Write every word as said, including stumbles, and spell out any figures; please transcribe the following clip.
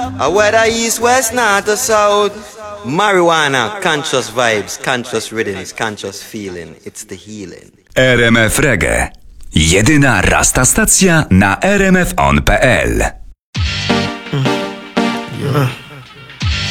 Uh, whether east, west, north or south. Marijuana, conscious vibes, conscious rhythms, conscious feeling. It's the healing. R M F Reggae. Jedyna rasta stacja na r m f on kropka p l. Yeah.